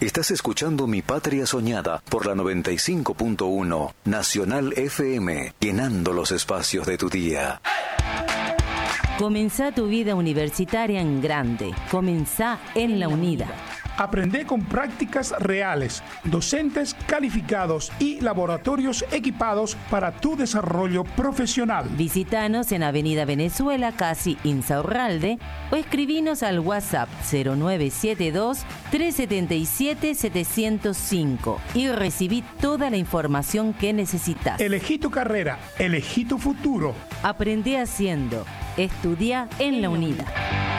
Estás escuchando Mi Patria Soñada por la 95.1 Nacional FM, llenando los espacios de tu día. Comenzá tu vida universitaria en grande. Comenzá en la UNIDA. Aprende con prácticas reales, docentes calificados y laboratorios equipados para tu desarrollo profesional. Visítanos en Avenida Venezuela, casi Insaurralde, o escribinos al WhatsApp 0972-377-705 y recibí toda la información que necesitas. Elegí tu carrera, elegí tu futuro. Aprende haciendo. Estudia en la UNIDA.